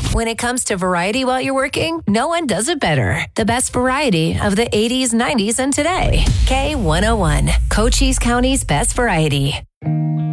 When it comes to variety while you're working, no one does it better. The best variety of the 80s, 90s, and today. K101, Cochise County's best variety.